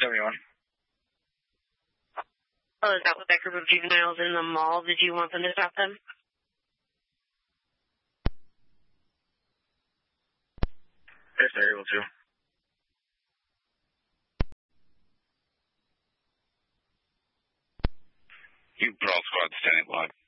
71. Oh, is that with that group of juveniles in the mall? Did you want them to stop them? If they're able to. You Brawl Squad standing block.